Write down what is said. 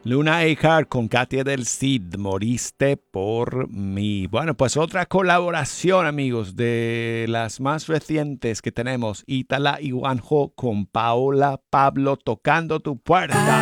Luna Echar con Katia del Cid, Moriste por mí. Bueno, pues otra colaboración, amigos, de las más recientes que tenemos, Itala y Juanjo con Paola Pablo, Tocando tu puerta.